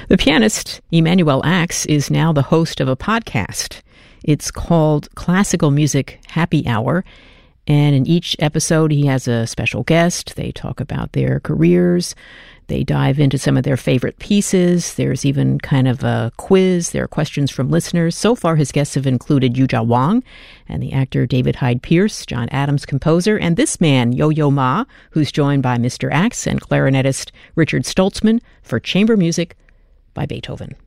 The pianist, Emanuel Ax, is now the host of a podcast. It's called Classical Music Happy Hour, and in each episode he has a special guest. They talk about their careers. They dive into some of their favorite pieces. There's even kind of a quiz. There are questions from listeners. So far, his guests have included Yuzha Wang and the actor David Hyde Pierce, John Adams composer, and this man, Yo-Yo Ma, who's joined by Mr. Ax and clarinetist Richard Stoltzman for chamber music by Beethoven.